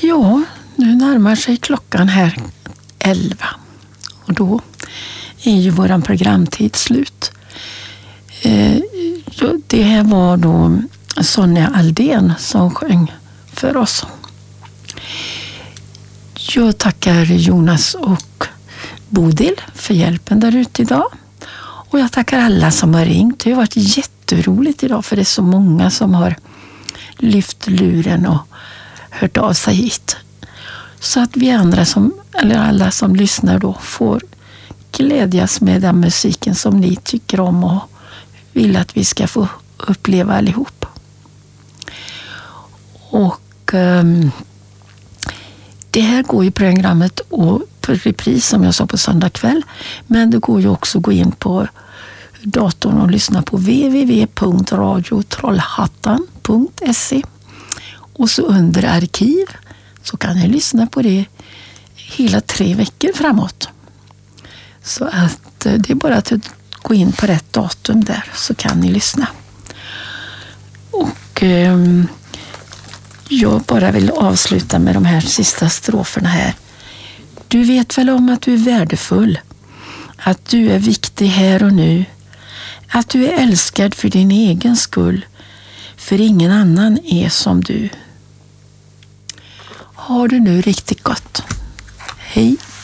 Ja, nu närmar sig klockan här 11 och då är ju våran programtid slut. Det här var då Sonja Aldén som sjöng för oss. Jag tackar Jonas och Bodil för hjälpen där ute idag. Och jag tackar alla som har ringt. Det har varit jätteroligt idag för det är så många som har lyft luren och hört av sig hit. Så att vi andra eller alla som lyssnar då får glädjas med den musiken som ni tycker om och vill att vi ska få uppleva allihop. Och det här går ju programmet och på repris som jag sa på söndag kväll. Men det går ju också att gå in på datorn och lyssna på www.radiotrollhattan.se och så under arkiv så kan ni lyssna på det hela 3 veckor framåt. Så att det är bara att gå in på rätt datum där så kan ni lyssna. Och jag bara vill avsluta med de här sista stroferna här. Du vet väl om att du är värdefull, att du är viktig här och nu, att du är älskad för din egen skull, för ingen annan är som du. Har du nu riktigt gott. Hej!